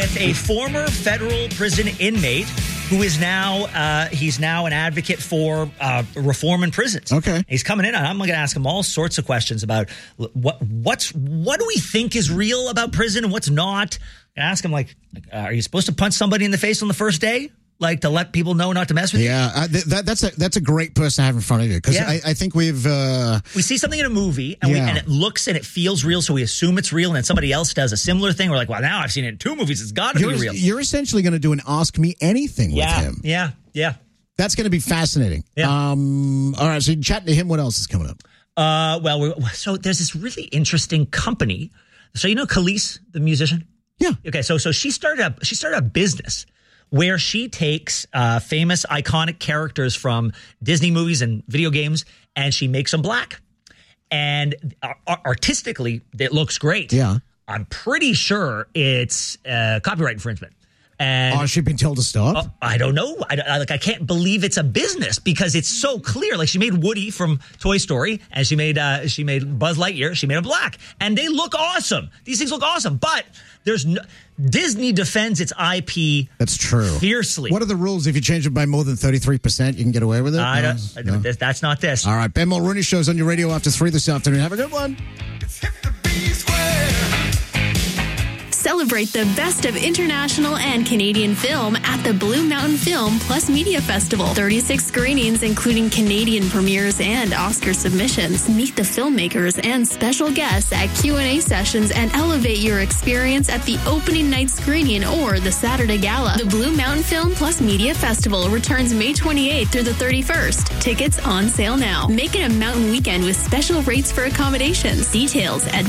with a former federal prison inmate who is now he's now an advocate for reform in prisons. Okay, he's coming in, and I'm going to ask him all sorts of questions about what do we think is real about prison and what's not. I ask him are you supposed to punch somebody in the face on the first day? Like, to let people know not to mess with you? Yeah, that's a great person to have in front of you, because I think we see something in a movie, and it looks and it feels real, so we assume it's real, and then somebody else does a similar thing. We're like, well, now I've seen it in 2 movies. It's got to be real. You're essentially going to do an Ask Me Anything with him. Yeah. That's going to be fascinating. Yeah. All right, so you chat to him. What else is coming up? So there's this really interesting company. So you know Khalees, the musician? Yeah. Okay, so she started a business where she takes famous, iconic characters from Disney movies and video games, and she makes them black. And artistically, it looks great. Yeah. I'm pretty sure it's copyright infringement. And she's been told to stop? I don't know. I can't believe it's a business, because it's so clear. Like, she made Woody from Toy Story, and she made Buzz Lightyear. She made them black, and they look awesome. These things look awesome, but Disney defends its IP. That's true. Fiercely. What are the rules? If you change it by more than 33%, you can get away with it? No. That's not this. All right, Ben Mulrooney Show's on your radio after 3 this afternoon. Have a good one. Celebrate the best of international and Canadian film at the Blue Mountain Film Plus Media Festival. 36 screenings, including Canadian premieres and Oscar submissions. Meet the filmmakers and special guests at Q&A sessions and elevate your experience at the opening night screening or the Saturday Gala. The Blue Mountain Film Plus Media Festival returns May 28th through the 31st. Tickets on sale now. Make it a mountain weekend with special rates for accommodations. Details at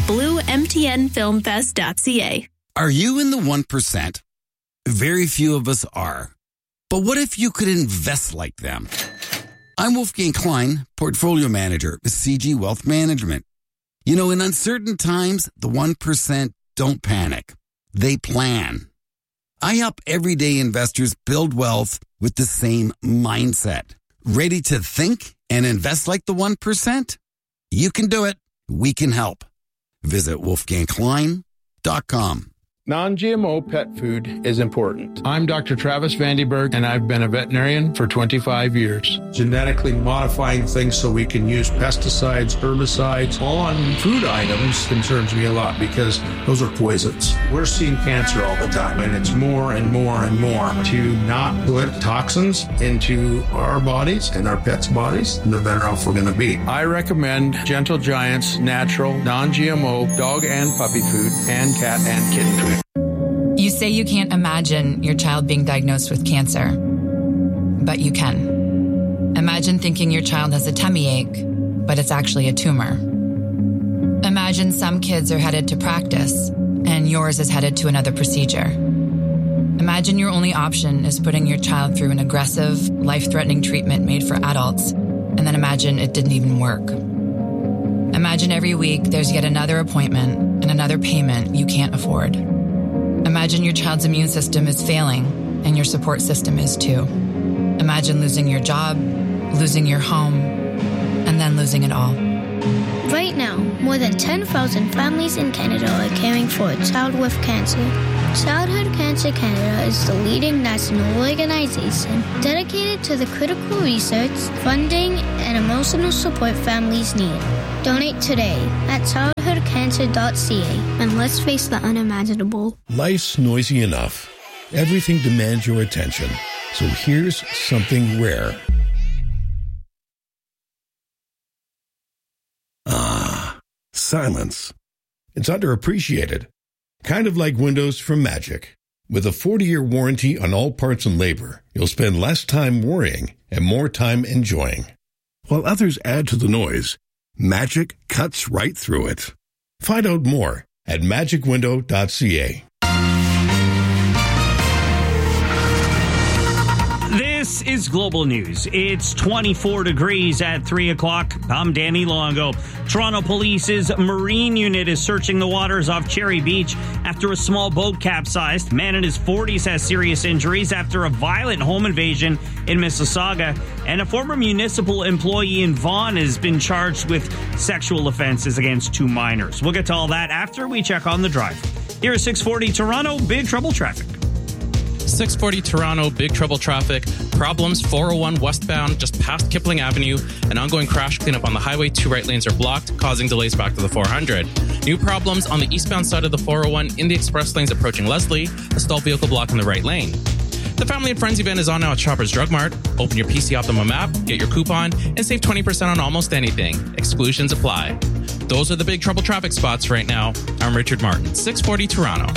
bluemtnfilmfest.ca. Are you in the 1%? Very few of us are. But what if you could invest like them? I'm Wolfgang Klein, Portfolio Manager with CG Wealth Management. You know, in uncertain times, the 1% don't panic. They plan. I help everyday investors build wealth with the same mindset. Ready to think and invest like the 1%? You can do it. We can help. Visit wolfgangklein.com. Non-GMO pet food is important. I'm Dr. Travis Vandenberg, and I've been a veterinarian for 25 years. Genetically modifying things so we can use pesticides, herbicides on food items concerns me a lot, because those are poisons. We're seeing cancer all the time, and it's more and more and more. To not put toxins into our bodies and our pets' bodies, the better off we're going to be. I recommend Gentle Giant's natural, non-GMO dog and puppy food and cat and kitty food. You say you can't imagine your child being diagnosed with cancer, but you can. Imagine thinking your child has a tummy ache, but it's actually a tumor. Imagine some kids are headed to practice, and yours is headed to another procedure. Imagine your only option is putting your child through an aggressive, life-threatening treatment made for adults, and then imagine it didn't even work. Imagine every week there's yet another appointment and another payment you can't afford. Imagine your child's immune system is failing, and your support system is too. Imagine losing your job, losing your home, and then losing it all. Right now, more than 10,000 families in Canada are caring for a child with cancer. Childhood Cancer Canada is the leading national organization dedicated to the critical research, funding, and emotional support families need. Donate today at childhoodcancer.ca, and let's face the unimaginable. Life's noisy enough. Everything demands your attention. So here's something rare. Silence. It's underappreciated. Kind of like windows from Magic. With a 40-year warranty on all parts and labor, you'll spend less time worrying and more time enjoying. While others add to the noise, Magic cuts right through it. Find out more at magicwindow.ca. This is Global News. It's 24 degrees at 3 o'clock. I'm Danny Longo. Toronto Police's Marine Unit is searching the waters off Cherry Beach after a small boat capsized. Man in his 40s has serious injuries after a violent home invasion in Mississauga. And a former municipal employee in Vaughan has been charged with sexual offenses against 2 minors. We'll get to all that after we check on the drive. Here is 640 Toronto Big Trouble Traffic. 640 Toronto, big trouble traffic. Problems 401 westbound just past Kipling Avenue. An ongoing crash cleanup on the highway. 2 right lanes are blocked, causing delays back to the 400. New problems on the eastbound side of the 401 in the express lanes approaching Leslie. A stalled vehicle blocking the right lane. The Family and Friends event is on now at Shoppers Drug Mart. Open your PC Optimum app, get your coupon, and save 20% on almost anything. Exclusions apply. Those are the big trouble traffic spots right now. I'm Richard Martin, 640 Toronto.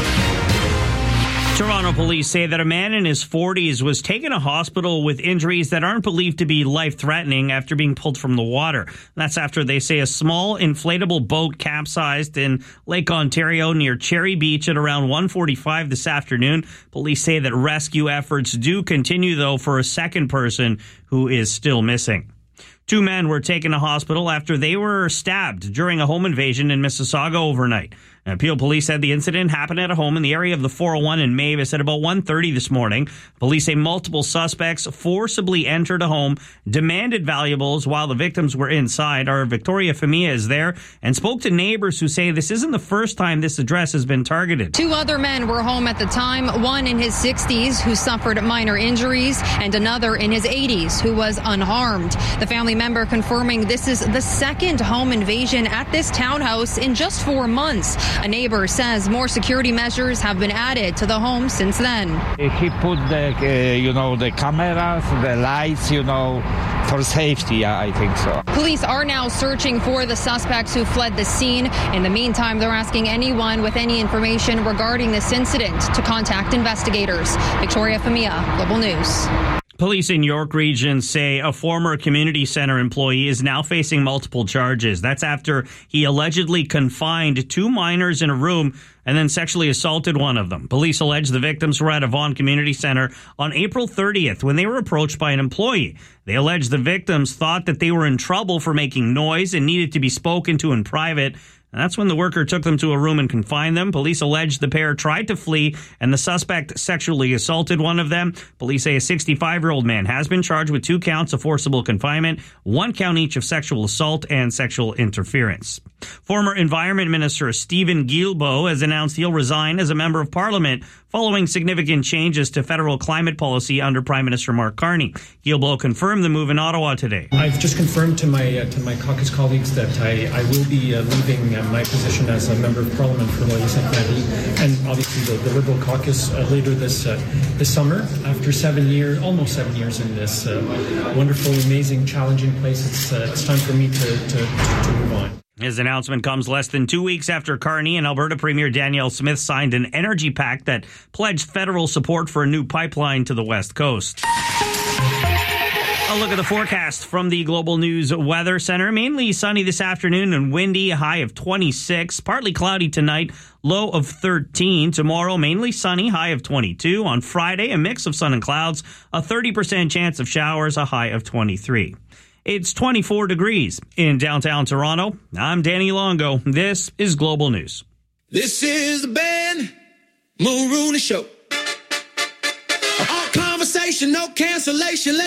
Toronto police say that a man in his 40s was taken to hospital with injuries that aren't believed to be life-threatening after being pulled from the water. That's after they say a small inflatable boat capsized in Lake Ontario near Cherry Beach at around 1:45 this afternoon. Police say that rescue efforts do continue, though, for a second person who is still missing. 2 men were taken to hospital after they were stabbed during a home invasion in Mississauga overnight. Peel Police said the incident happened at a home in the area of the 401 in Mavis at about 1:30 this morning. Police say multiple suspects forcibly entered a home, demanded valuables while the victims were inside. Our Victoria Femia is there and spoke to neighbors who say this isn't the first time this address has been targeted. 2 other men were home at the time, one in his 60s who suffered minor injuries and another in his 80s who was unharmed. The family member confirming this is the second home invasion at this townhouse in just 4 months. A neighbor says more security measures have been added to the home since then. He put the cameras, the lights, for safety, I think so. Police are now searching for the suspects who fled the scene. In the meantime, they're asking anyone with any information regarding this incident to contact investigators. Victoria Femia, Global News. Police in York Region say a former community center employee is now facing multiple charges. That's after he allegedly confined 2 minors in a room and then sexually assaulted one of them. Police allege the victims were at a Vaughan Community Center on April 30th when they were approached by an employee. They allege the victims thought that they were in trouble for making noise and needed to be spoken to in private. And that's when the worker took them to a room and confined them. Police allege the pair tried to flee and the suspect sexually assaulted one of them. Police say a 65-year-old man has been charged with 2 counts of forcible confinement, 1 count each of sexual assault and sexual interference. Former Environment Minister Stephen Guilbeault has announced he'll resign as a member of Parliament following significant changes to federal climate policy under Prime Minister Mark Carney. Guilbeault confirmed the move in Ottawa today. I've just confirmed to my caucus colleagues that I will be leaving my position as a member of Parliament for Loyal St. Kennedy, and obviously the Liberal caucus later this summer. After almost 7 years in this wonderful, amazing, challenging place, it's time for me to move on. His announcement comes less than 2 weeks after Carney and Alberta Premier Danielle Smith signed an energy pact that pledged federal support for a new pipeline to the West Coast. A look at the forecast from the Global News Weather Center. Mainly sunny this afternoon and windy, a high of 26. Partly cloudy tonight, low of 13. Tomorrow, mainly sunny, high of 22. On Friday, a mix of sun and clouds, a 30% chance of showers, a high of 23. It's 24 degrees in downtown Toronto. I'm Danny Longo. This is Global News. This is the Ben Mulrooney Show. All conversation, no cancellation.